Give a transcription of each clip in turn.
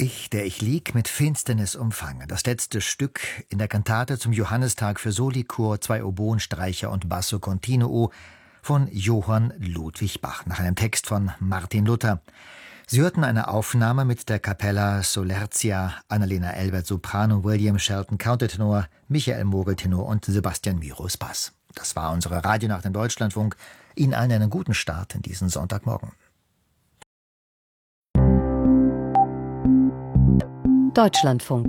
Ich, der ich lieg, mit Finsternis umfangen. Das letzte Stück in der Kantate zum Johannistag für Solichor, 2 Oboenstreicher und Basso Continuo von Johann Ludwig Bach, nach einem Text von Martin Luther. Sie hörten eine Aufnahme mit der Capella Solertia, Annalena Elbert Soprano, William Shelton Countertenor, Michael Mogel Tenor und Sebastian Miros Bass. Das war unsere Radionacht im Deutschlandfunk. Ihnen allen einen guten Start in diesen Sonntagmorgen. Deutschlandfunk.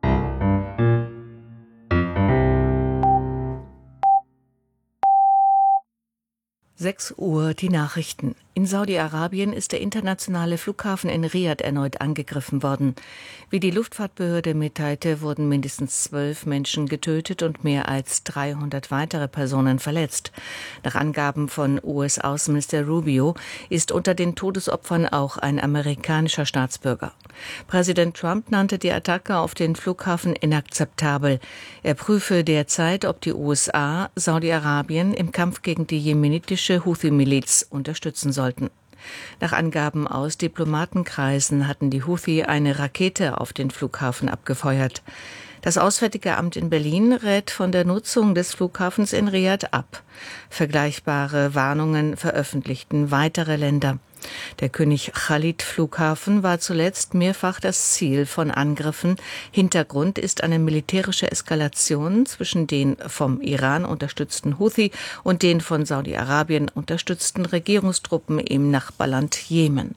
6 Uhr, die Nachrichten. In Saudi-Arabien ist der internationale Flughafen in Riad erneut angegriffen worden. Wie die Luftfahrtbehörde mitteilte, wurden mindestens 12 Menschen getötet und mehr als 300 weitere Personen verletzt. Nach Angaben von US-Außenminister Rubio ist unter den Todesopfern auch ein amerikanischer Staatsbürger. Präsident Trump nannte die Attacke auf den Flughafen inakzeptabel. Er prüfe derzeit, ob die USA Saudi-Arabien im Kampf gegen die jemenitische Houthi-Miliz unterstützen sollten. Nach Angaben aus Diplomatenkreisen hatten die Houthi eine Rakete auf den Flughafen abgefeuert. Das Auswärtige Amt in Berlin rät von der Nutzung des Flughafens in Riad ab. Vergleichbare Warnungen veröffentlichten weitere Länder. Der König Khalid Flughafen war zuletzt mehrfach das Ziel von Angriffen. Hintergrund ist eine militärische Eskalation zwischen den vom Iran unterstützten Houthi und den von Saudi-Arabien unterstützten Regierungstruppen im Nachbarland Jemen.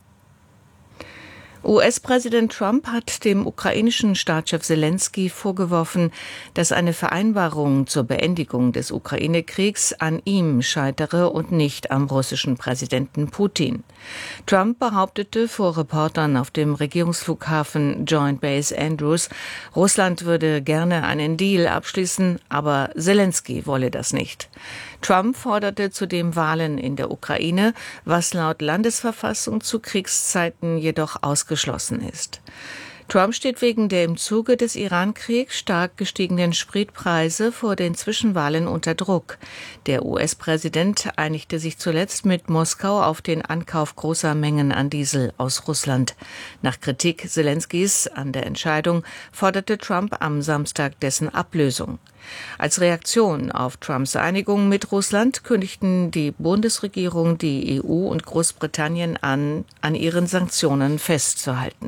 US-Präsident Trump hat dem ukrainischen Staatschef Selenskyj vorgeworfen, dass eine Vereinbarung zur Beendigung des Ukraine-Kriegs an ihm scheitere und nicht am russischen Präsidenten Putin. Trump behauptete vor Reportern auf dem Regierungsflughafen Joint Base Andrews, Russland würde gerne einen Deal abschließen, aber Selenskyj wolle das nicht. Trump forderte zudem Wahlen in der Ukraine, was laut Landesverfassung zu Kriegszeiten jedoch ausgeschlossen ist. Trump steht wegen der im Zuge des Iran-Kriegs stark gestiegenen Spritpreise vor den Zwischenwahlen unter Druck. Der US-Präsident einigte sich zuletzt mit Moskau auf den Ankauf großer Mengen an Diesel aus Russland. Nach Kritik Selenskys an der Entscheidung forderte Trump am Samstag dessen Ablösung. Als Reaktion auf Trumps Einigung mit Russland kündigten die Bundesregierung, die EU und Großbritannien an ihren Sanktionen festzuhalten.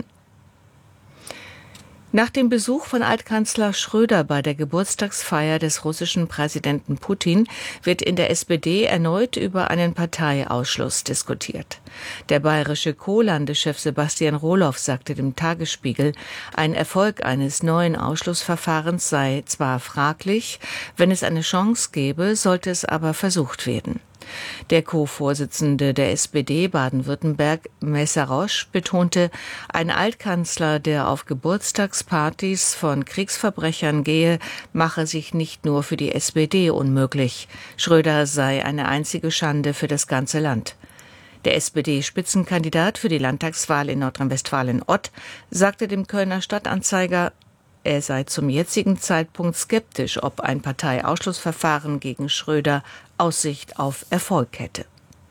Nach dem Besuch von Altkanzler Schröder bei der Geburtstagsfeier des russischen Präsidenten Putin wird in der SPD erneut über einen Parteiausschluss diskutiert. Der bayerische Co-Landeschef Sebastian Roloff sagte dem Tagesspiegel, ein Erfolg eines neuen Ausschlussverfahrens sei zwar fraglich, wenn es eine Chance gäbe, sollte es aber versucht werden. Der Co-Vorsitzende der SPD Baden-Württemberg, Meszaros, betonte, ein Altkanzler, der auf Geburtstagspartys von Kriegsverbrechern gehe, mache sich nicht nur für die SPD unmöglich. Schröder sei eine einzige Schande für das ganze Land. Der SPD-Spitzenkandidat für die Landtagswahl in Nordrhein-Westfalen Ott sagte dem Kölner Stadtanzeiger, er sei zum jetzigen Zeitpunkt skeptisch, ob ein Parteiausschlussverfahren gegen Schröder Aussicht auf Erfolg hätte.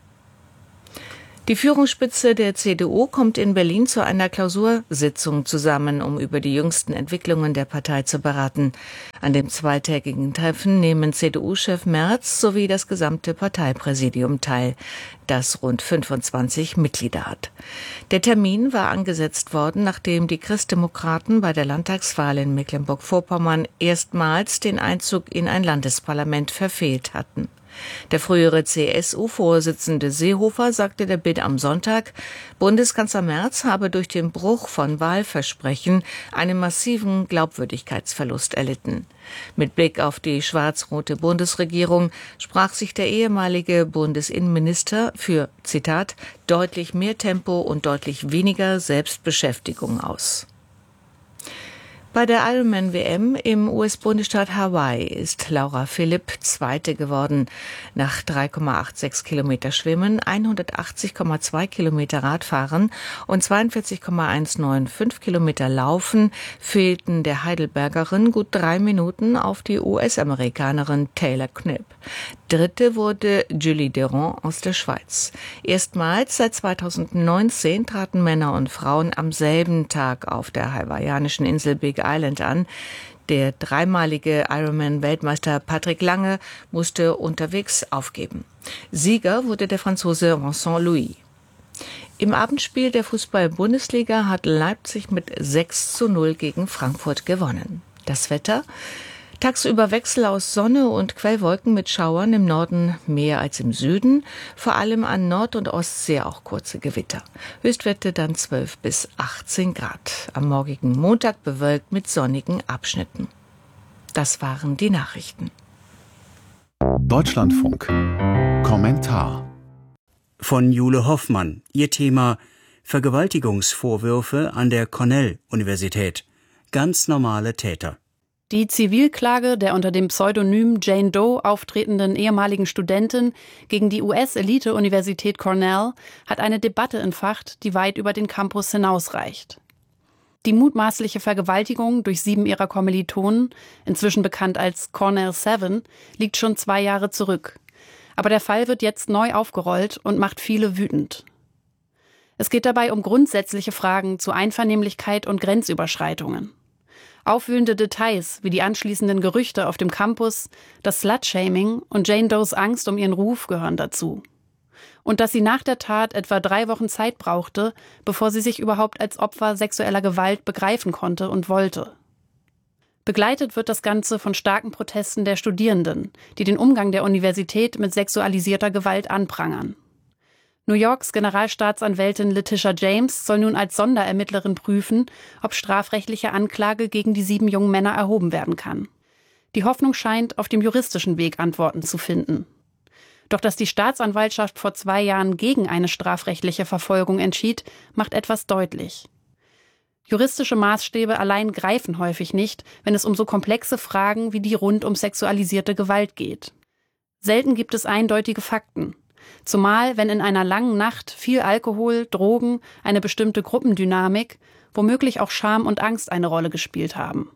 Die Führungsspitze der CDU kommt in Berlin zu einer Klausursitzung zusammen, um über die jüngsten Entwicklungen der Partei zu beraten. An dem zweitägigen Treffen nehmen CDU-Chef Merz sowie das gesamte Parteipräsidium teil, das rund 25 Mitglieder hat. Der Termin war angesetzt worden, nachdem die Christdemokraten bei der Landtagswahl in Mecklenburg-Vorpommern erstmals den Einzug in ein Landesparlament verfehlt hatten. Der frühere CSU-Vorsitzende Seehofer sagte der Bild am Sonntag, Bundeskanzler Merz habe durch den Bruch von Wahlversprechen einen massiven Glaubwürdigkeitsverlust erlitten. Mit Blick auf die schwarz-rote Bundesregierung sprach sich der ehemalige Bundesinnenminister für, Zitat, deutlich mehr Tempo und deutlich weniger Selbstbeschäftigung aus. Bei der Ironman-WM im US-Bundesstaat Hawaii ist Laura Philipp Zweite geworden. Nach 3,86 Kilometer Schwimmen, 180,2 Kilometer Radfahren und 42,195 Kilometer Laufen fehlten der Heidelbergerin gut 3 Minuten auf die US-Amerikanerin Taylor Knipp. Dritte wurde Julie Deron aus der Schweiz. Erstmals seit 2019 traten Männer und Frauen am selben Tag auf der hawaiianischen Insel Big Island an. Der dreimalige Ironman-Weltmeister Patrick Lange musste unterwegs aufgeben. Sieger wurde der Franzose Vincent Louis. Im Abendspiel der Fußball-Bundesliga hat Leipzig mit 6:0 gegen Frankfurt gewonnen. Das Wetter? Tagsüber Wechsel aus Sonne und Quellwolken mit Schauern, im Norden mehr als im Süden, vor allem an Nord- und Ostsee auch kurze Gewitter. Höchstwerte dann 12 bis 18 Grad. Am morgigen Montag bewölkt mit sonnigen Abschnitten. Das waren die Nachrichten. Deutschlandfunk. Kommentar von Jule Hoffmann. Ihr Thema: Vergewaltigungsvorwürfe an der Cornell-Universität. Ganz normale Täter. Die Zivilklage der unter dem Pseudonym Jane Doe auftretenden ehemaligen Studentin gegen die US-Elite-Universität Cornell hat eine Debatte entfacht, die weit über den Campus hinausreicht. Die mutmaßliche Vergewaltigung durch 7 ihrer Kommilitonen, inzwischen bekannt als Cornell 7, liegt schon 2 Jahre zurück. Aber der Fall wird jetzt neu aufgerollt und macht viele wütend. Es geht dabei um grundsätzliche Fragen zu Einvernehmlichkeit und Grenzüberschreitungen. Aufwühlende Details wie die anschließenden Gerüchte auf dem Campus, das Slut-Shaming und Jane Does Angst um ihren Ruf gehören dazu. Und dass sie nach der Tat etwa 3 Wochen Zeit brauchte, bevor sie sich überhaupt als Opfer sexueller Gewalt begreifen konnte und wollte. Begleitet wird das Ganze von starken Protesten der Studierenden, die den Umgang der Universität mit sexualisierter Gewalt anprangern. New Yorks Generalstaatsanwältin Letitia James soll nun als Sonderermittlerin prüfen, ob strafrechtliche Anklage gegen die 7 jungen Männer erhoben werden kann. Die Hoffnung scheint, auf dem juristischen Weg Antworten zu finden. Doch dass die Staatsanwaltschaft vor 2 Jahren gegen eine strafrechtliche Verfolgung entschied, macht etwas deutlich. Juristische Maßstäbe allein greifen häufig nicht, wenn es um so komplexe Fragen wie die rund um sexualisierte Gewalt geht. Selten gibt es eindeutige Fakten. Zumal, wenn in einer langen Nacht viel Alkohol, Drogen, eine bestimmte Gruppendynamik, womöglich auch Scham und Angst eine Rolle gespielt haben.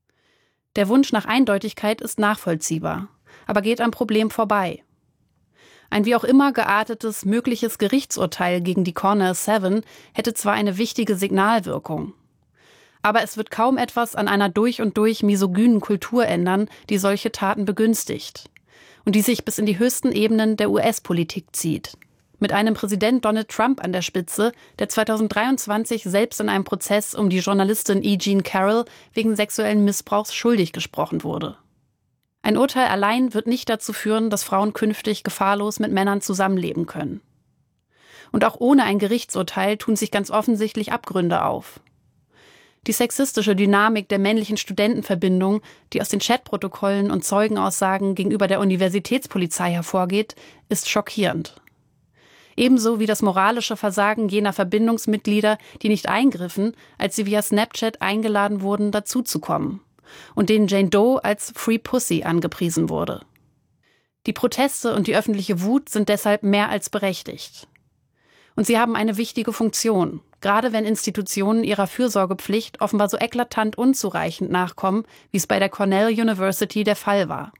Der Wunsch nach Eindeutigkeit ist nachvollziehbar, aber geht am Problem vorbei. Ein wie auch immer geartetes mögliches Gerichtsurteil gegen die Cornell 7 hätte zwar eine wichtige Signalwirkung, aber es wird kaum etwas an einer durch und durch misogynen Kultur ändern, die solche Taten begünstigt und die sich bis in die höchsten Ebenen der US-Politik zieht. Mit einem Präsident Donald Trump an der Spitze, der 2023 selbst in einem Prozess um die Journalistin E. Jean Carroll wegen sexuellen Missbrauchs schuldig gesprochen wurde. Ein Urteil allein wird nicht dazu führen, dass Frauen künftig gefahrlos mit Männern zusammenleben können. Und auch ohne ein Gerichtsurteil tun sich ganz offensichtlich Abgründe auf. Die sexistische Dynamik der männlichen Studentenverbindung, die aus den Chatprotokollen und Zeugenaussagen gegenüber der Universitätspolizei hervorgeht, ist schockierend. Ebenso wie das moralische Versagen jener Verbindungsmitglieder, die nicht eingriffen, als sie via Snapchat eingeladen wurden, dazuzukommen und denen Jane Doe als Free Pussy angepriesen wurde. Die Proteste und die öffentliche Wut sind deshalb mehr als berechtigt. Und sie haben eine wichtige Funktion, gerade wenn Institutionen ihrer Fürsorgepflicht offenbar so eklatant unzureichend nachkommen, wie es bei der Cornell University der Fall war.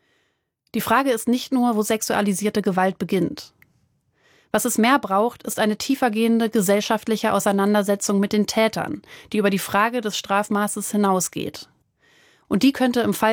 Die Frage ist nicht nur, wo sexualisierte Gewalt beginnt. Was es mehr braucht, ist eine tiefergehende gesellschaftliche Auseinandersetzung mit den Tätern, die über die Frage des Strafmaßes hinausgeht. Und die könnte im Fall